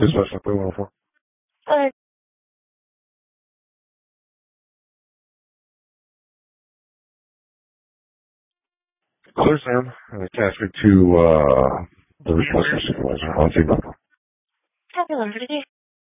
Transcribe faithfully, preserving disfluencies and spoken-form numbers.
Dispatch three one four. Uh, Clear, Sam. And attach me to uh, the request supervisor on T-Mobile. have you learned today?